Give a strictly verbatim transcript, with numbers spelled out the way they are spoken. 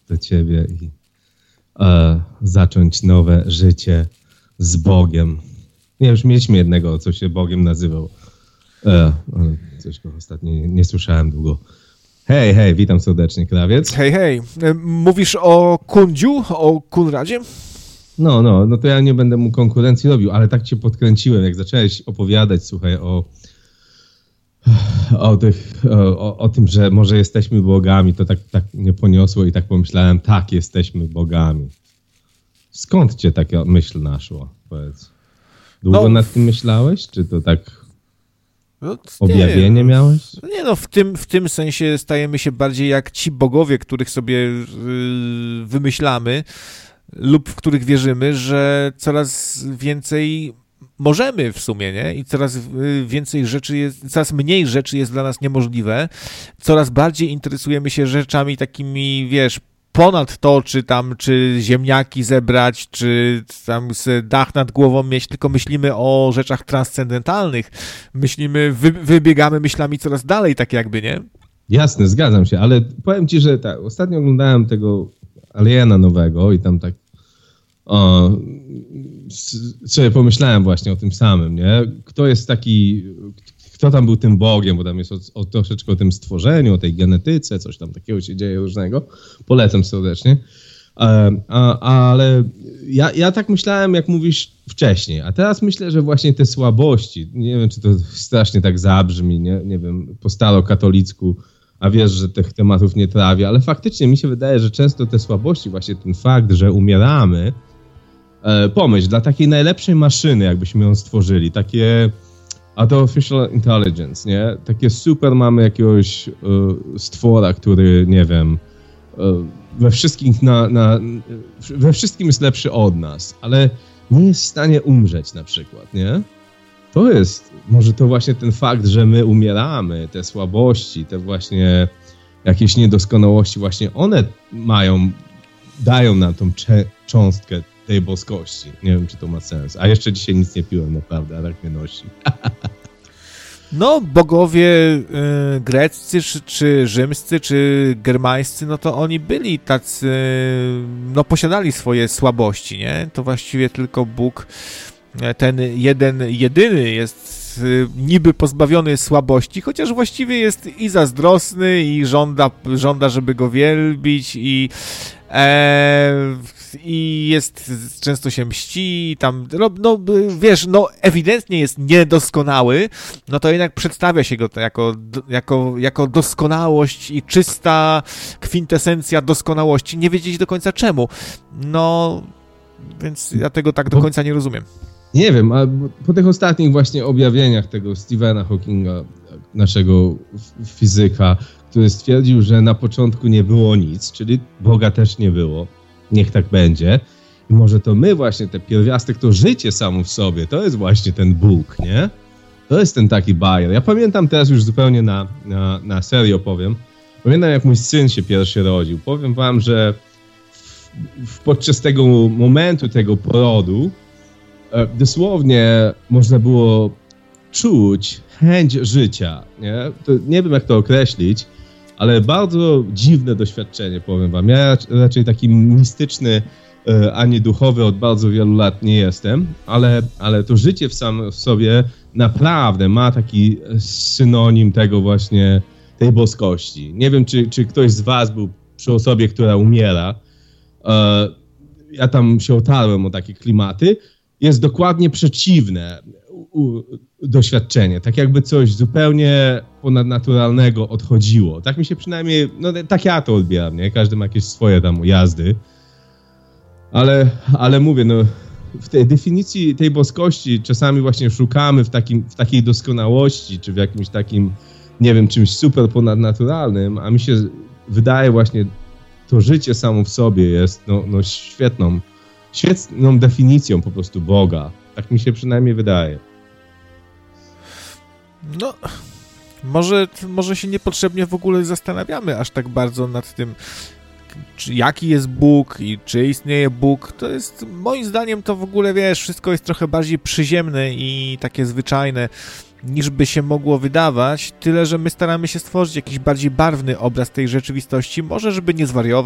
do ciebie i e, zacząć nowe życie z Bogiem. Nie, już mieliśmy jednego, co się Bogiem nazywał. E, ale coś go ostatnio nie, nie słyszałem długo. Hej, hej, witam serdecznie, Krawiec. Hej, hej. Mówisz o Kundziu, o Kunradzie? No, no, no to ja nie będę mu konkurencji robił, ale tak cię podkręciłem, jak zacząłeś opowiadać, słuchaj, o, o, tych, o, o tym, że może jesteśmy bogami, to tak, tak mnie poniosło i tak pomyślałem, tak, jesteśmy bogami. Skąd cię taka myśl naszła, powiedz? Długo no, nad tym myślałeś, czy to tak no, objawienie nie, miałeś? Nie no, w tym, w tym sensie stajemy się bardziej jak ci bogowie, których sobie yy, wymyślamy, lub w których wierzymy, że coraz więcej możemy w sumie, nie? I coraz więcej rzeczy jest, coraz mniej rzeczy jest dla nas niemożliwe, coraz bardziej interesujemy się rzeczami takimi, wiesz, ponad to, czy tam, czy ziemniaki zebrać, czy tam dach nad głową mieć, tylko myślimy o rzeczach transcendentalnych, myślimy, wy, wybiegamy myślami coraz dalej, tak jakby, nie? Jasne, zgadzam się, ale powiem ci, że tak, ostatnio oglądałem tego Aliena nowego i tam tak o, sobie pomyślałem właśnie o tym samym, nie? Kto jest taki, kto tam był tym Bogiem, bo tam jest o, o troszeczkę o tym stworzeniu, o tej genetyce, coś tam takiego się dzieje różnego. Polecam serdecznie. A, a, ale ja, ja tak myślałem, jak mówisz wcześniej, a teraz myślę, że właśnie te słabości, nie wiem, czy to strasznie tak zabrzmi, nie, nie wiem, po starokatolicku, a wiesz, że tych tematów nie trawię, ale faktycznie mi się wydaje, że często te słabości, właśnie ten fakt, że umieramy, e, pomyśl, dla takiej najlepszej maszyny, jakbyśmy ją stworzyli, takie artificial intelligence, nie? Takie super mamy jakiegoś e, stwora, który, nie wiem, e, we wszystkim, na, na, we wszystkim jest lepszy od nas, ale nie jest w stanie umrzeć na przykład, nie? To jest, może to właśnie ten fakt, że my umieramy, te słabości, te właśnie jakieś niedoskonałości, właśnie one mają, dają nam tą cze- cząstkę tej boskości. Nie wiem, czy to ma sens. A jeszcze dzisiaj nic nie piłem, naprawdę, a tak mnie nosi. No, bogowie y, greccy, czy, czy rzymscy, czy germańscy, no to oni byli tacy, no posiadali swoje słabości, nie? To właściwie tylko Bóg, ten jeden, jedyny jest niby pozbawiony słabości, chociaż właściwie jest i zazdrosny, i żąda, żąda żeby go wielbić, i, e, i jest, często się mści, i tam, no, no wiesz, no ewidentnie jest niedoskonały, no to jednak przedstawia się go to jako, jako, jako doskonałość i czysta kwintesencja doskonałości, nie wiedzieć do końca czemu. No, więc ja tego tak do końca nie rozumiem. Nie wiem, a po tych ostatnich właśnie objawieniach tego Stephena Hawkinga, naszego fizyka, który stwierdził, że na początku nie było nic, czyli Boga też nie było, niech tak będzie. I może to my właśnie, te pierwiastek, to życie samo w sobie, to jest właśnie ten Bóg, nie? To jest ten taki bajer. Ja pamiętam teraz już zupełnie na, na, na serio powiem, pamiętam jak mój syn się pierwszy rodził. Powiem wam, że w, w, podczas tego momentu, tego porodu, dosłownie można było czuć chęć życia, nie? To nie wiem, jak to określić, ale bardzo dziwne doświadczenie, powiem wam. Ja raczej taki mistyczny, ani duchowy od bardzo wielu lat nie jestem, ale, ale to życie w sam w sobie naprawdę ma taki synonim tego właśnie, tej boskości. Nie wiem, czy, czy ktoś z was był przy osobie, która umiera. Ja tam się otarłem o takie klimaty. Jest dokładnie przeciwne u, u, doświadczenie. Tak jakby coś zupełnie ponadnaturalnego odchodziło. Tak mi się przynajmniej, no tak ja to odbieram, nie? Każdy ma jakieś swoje tam jazdy. Ale, ale mówię, no w tej definicji tej boskości czasami właśnie szukamy w, takim, w takiej doskonałości, czy w jakimś takim, nie wiem, czymś super ponadnaturalnym, a mi się wydaje właśnie to życie samo w sobie jest no, no świetną świetną definicją po prostu Boga. Tak mi się przynajmniej wydaje. No, może, może się niepotrzebnie w ogóle zastanawiamy aż tak bardzo nad tym, czy, jaki jest Bóg i czy istnieje Bóg. To jest, moim zdaniem, to w ogóle, wiesz, wszystko jest trochę bardziej przyziemne i takie zwyczajne, niż by się mogło wydawać, tyle że my staramy się stworzyć jakiś bardziej barwny obraz tej rzeczywistości, może żeby nie zwariować,